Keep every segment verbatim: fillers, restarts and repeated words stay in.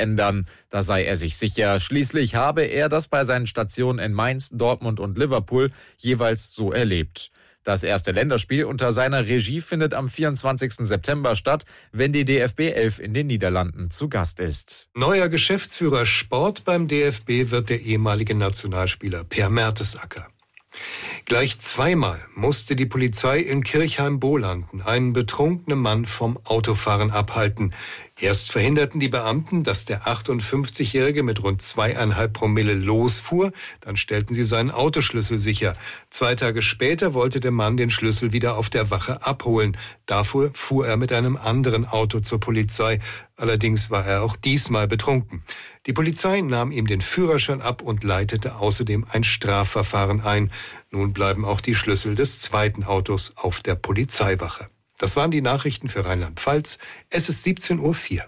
ändern. Da sei er sich sicher. Schließlich habe er das bei seinen Stationen in Mainz, Dortmund und Liverpool jeweils so erlebt. Das erste Länderspiel unter seiner Regie findet am vierundzwanzigsten September statt, wenn die D F B elf in den Niederlanden zu Gast ist. Neuer Geschäftsführer Sport beim D F B wird der ehemalige Nationalspieler Per Mertesacker. Gleich zweimal musste die Polizei in Kirchheim-Bolanden einen betrunkenen Mann vom Autofahren abhalten. Erst verhinderten die Beamten, dass der achtundfünfzigjährige mit rund zweieinhalb Promille losfuhr. Dann stellten sie seinen Autoschlüssel sicher. Zwei Tage später wollte der Mann den Schlüssel wieder auf der Wache abholen. Dafür fuhr er mit einem anderen Auto zur Polizei. Allerdings war er auch diesmal betrunken. Die Polizei nahm ihm den Führerschein ab und leitete außerdem ein Strafverfahren ein. Nun bleiben auch die Schlüssel des zweiten Autos auf der Polizeiwache. Das waren die Nachrichten für Rheinland-Pfalz. Es ist siebzehn Uhr vier.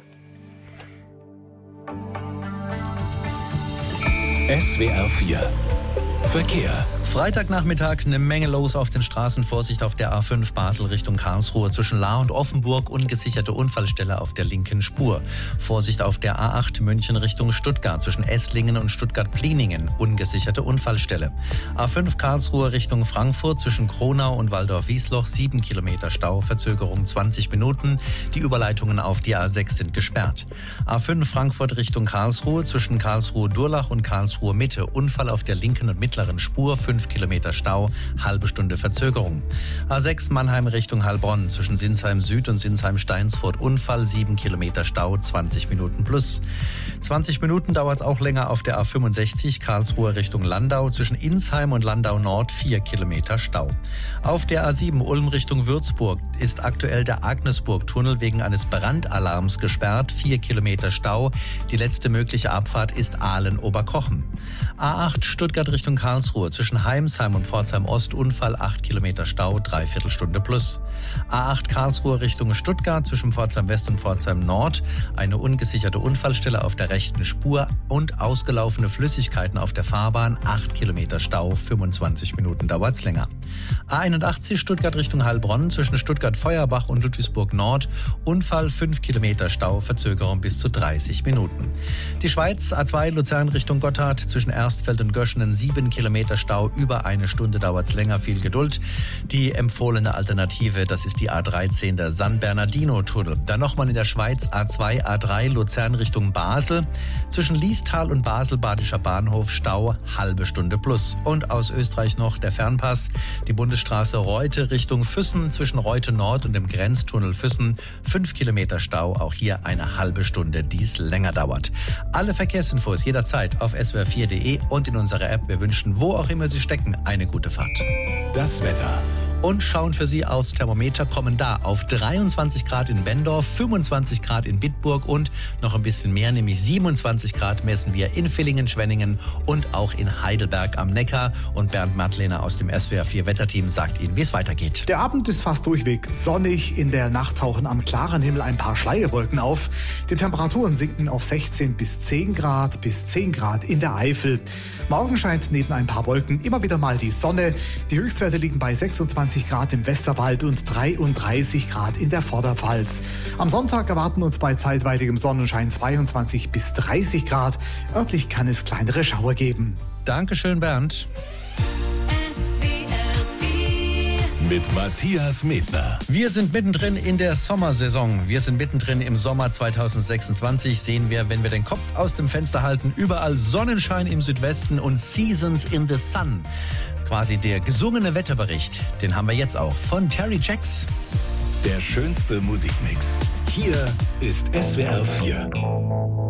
S W R vier Verkehr. Freitagnachmittag eine Menge los auf den Straßen. Vorsicht auf der A fünf Basel Richtung Karlsruhe zwischen Lahr und Offenburg. Ungesicherte Unfallstelle auf der linken Spur. Vorsicht auf der A acht München Richtung Stuttgart zwischen Esslingen und Stuttgart-Pliningen. Ungesicherte Unfallstelle. A fünf Karlsruhe Richtung Frankfurt zwischen Kronau und Waldorf-Wiesloch. sieben Kilometer Stau, Verzögerung zwanzig Minuten. Die Überleitungen auf die A sechs sind gesperrt. A fünf Frankfurt Richtung Karlsruhe zwischen Karlsruhe-Durlach und Karlsruhe-Mitte. Unfall auf der linken und mittleren Spur. fünf Kilometer Stau, halbe Stunde Verzögerung. A sechs Mannheim Richtung Heilbronn zwischen Sinsheim Süd und Sinsheim Steinsfurt. Unfall, sieben Kilometer Stau, zwanzig Minuten plus. zwanzig Minuten dauert es auch länger auf der A fünfundsechzig Karlsruhe Richtung Landau zwischen Insheim und Landau Nord, vier Kilometer Stau. Auf der A sieben Ulm Richtung Würzburg ist aktuell der Agnesburg-Tunnel wegen eines Brandalarms gesperrt, vier Kilometer Stau. Die letzte mögliche Abfahrt ist Aalen-Oberkochen. A acht Stuttgart Richtung Karlsruhe zwischen Heimsheim und Pforzheim Ost. Unfall, acht Kilometer Stau, dreiviertel Stunde plus. A acht Karlsruhe Richtung Stuttgart zwischen Pforzheim West und Pforzheim Nord. Eine ungesicherte Unfallstelle auf der rechten Spur und ausgelaufene Flüssigkeiten auf der Fahrbahn. acht Kilometer Stau, fünfundzwanzig Minuten dauert's länger. A einundachtzig Stuttgart Richtung Heilbronn zwischen Stuttgart-Feuerbach und Ludwigsburg Nord. Unfall, fünf Kilometer Stau, Verzögerung bis zu dreißig Minuten. Die Schweiz, A zwei Luzern Richtung Gotthard zwischen Erstfeld und Göschenen. sieben Kilometer Stau, über eine Stunde dauert's länger, viel Geduld. Die empfohlene Alternative, das ist die A dreizehn, der San Bernardino-Tunnel. Dann nochmal in der Schweiz A zwei, A drei Luzern Richtung Basel. Zwischen Liestal und Basel Badischer Bahnhof Stau, halbe Stunde plus. Und aus Österreich noch der Fernpass, die Bundesstraße Reute Richtung Füssen zwischen Reute Nord und dem Grenztunnel Füssen. fünf Kilometer Stau, auch hier eine halbe Stunde, die es länger dauert. Alle Verkehrsinfos jederzeit auf s w r vier punkt d e und in unserer App. Wir wünschen, wo auch immer Sie stecken, eine gute Fahrt. Das Wetter. Und schauen für Sie aufs Thermometer, kommen da auf dreiundzwanzig Grad in Bendorf, fünfundzwanzig Grad in Bitburg und noch ein bisschen mehr, nämlich siebenundzwanzig Grad messen wir in Villingen, Schwenningen und auch in Heidelberg am Neckar. Und Bernd Madlener aus dem S W R vier Wetterteam sagt Ihnen, wie es weitergeht. Der Abend ist fast durchweg sonnig. In der Nacht tauchen am klaren Himmel ein paar Schleierwolken auf. Die Temperaturen sinken auf sechzehn bis zehn Grad, bis zehn Grad in der Eifel. Morgen scheint neben ein paar Wolken immer wieder mal die Sonne. Die Höchstwerte liegen bei sechsundzwanzig Grad im Westerwald und dreiunddreißig Grad in der Vorderpfalz. Am Sonntag erwarten uns bei zeitweiligem Sonnenschein zweiundzwanzig bis dreißig Grad. Örtlich kann es kleinere Schauer geben. Dankeschön, Bernd. Mit Matthias Medner. Wir sind mittendrin in der Sommersaison. Wir sind mittendrin im Sommer zweitausendsechsundzwanzig. Sehen wir, wenn wir den Kopf aus dem Fenster halten, überall Sonnenschein im Südwesten und Seasons in the Sun. Quasi der gesungene Wetterbericht. Den haben wir jetzt auch von Terry Jacks. Der schönste Musikmix. Hier ist S W R vier.